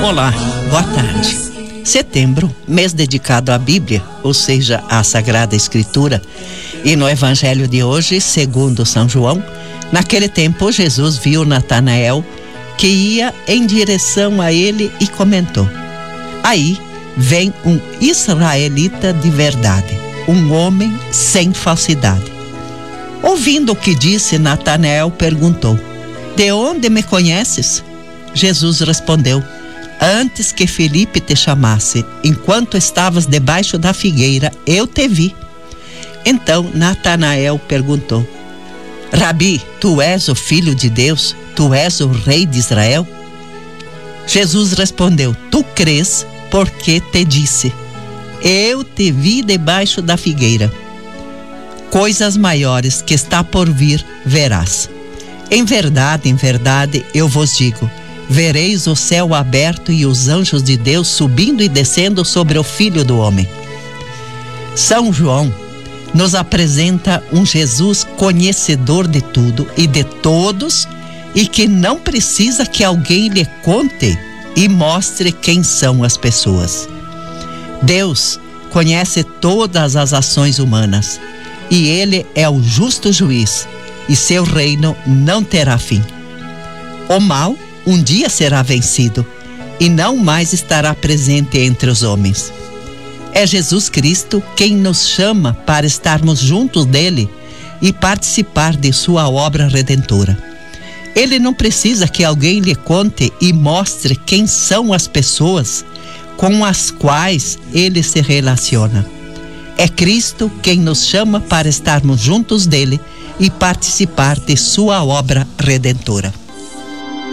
Olá, boa tarde. Setembro, mês dedicado à Bíblia, ou seja, à Sagrada Escritura. E no Evangelho de hoje, segundo São João, naquele tempo Jesus viu Natanael que ia em direção a ele e comentou: aí vem um israelita de verdade, um homem sem falsidade. Ouvindo o que disse, Natanael perguntou: de onde me conheces? Jesus respondeu: antes que Felipe te chamasse, enquanto estavas debaixo da figueira, eu te vi. Então Natanael perguntou: Rabi, tu és o Filho de Deus? Tu és o Rei de Israel? Jesus respondeu: tu crês porque te disse, eu te vi debaixo da figueira. Coisas maiores que está por vir verás. Em verdade, eu vos digo, vereis o céu aberto e os anjos de Deus subindo e descendo sobre o Filho do Homem. São João nos apresenta um Jesus conhecedor de tudo e de todos, e que não precisa que alguém lhe conte e mostre quem são as pessoas. Deus conhece todas as ações humanas, e Ele é o justo juiz, e seu reino não terá fim. O mal um dia será vencido, e não mais estará presente entre os homens. É Jesus Cristo quem nos chama para estarmos juntos dele e participar de sua obra redentora. Ele não precisa que alguém lhe conte e mostre quem são as pessoas com as quais ele se relaciona. É Cristo quem nos chama para estarmos juntos dele e participar de sua obra redentora.